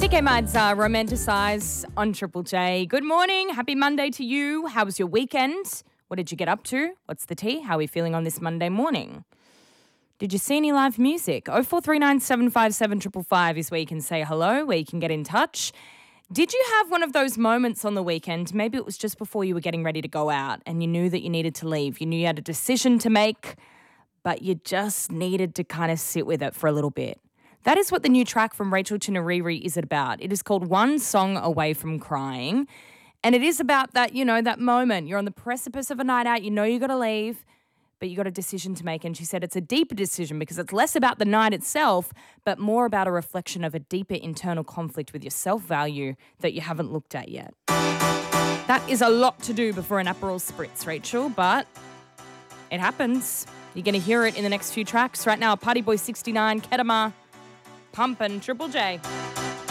TK Mads Romanticise on Triple J. Good morning. Happy Monday to you. How was your weekend? What did you get up to? What's the tea? How are we feeling on this Monday morning? Did you see any live music? 0439 757 555 is where you can say hello, where you can get in touch. Did you have one of those moments on the weekend? Maybe it was just before you were getting ready to go out and you knew that you needed to leave. You knew you had a decision to make, but you just needed to kind of sit with it for a little bit. That is what the new track from Rachel Chinouriri is about. It is called One Song Away from Crying. And it is about that, that moment. You're on the precipice of a night out. You know you got to leave, but you got a decision to make. And she said it's a deeper decision because it's less about the night itself, but more about a reflection of a deeper internal conflict with your self-value that you haven't looked at yet. That is a lot to do before an Aperol Spritz, Rachel, but it happens. You're going to hear it in the next few tracks. Right now, Party Boy 69, Kedama, Pumpin', Triple J.